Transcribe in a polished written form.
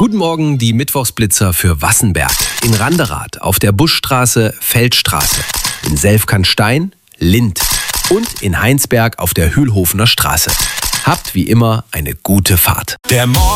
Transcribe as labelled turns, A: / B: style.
A: Guten Morgen, die Mittwochsblitzer für Wassenberg. In Randerath auf der Buschstraße, Feldstraße. In Selfkantstein, Lind. Und in Heinsberg auf der Hühlhofener Straße. Habt wie immer eine gute Fahrt.